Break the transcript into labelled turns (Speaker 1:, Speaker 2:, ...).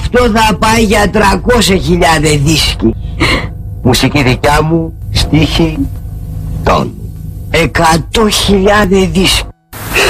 Speaker 1: αυτό θα πάει για 300.000 δίσκοι. Μουσική δικιά μου, στίχη τόνου. 100.000 δίσκοι.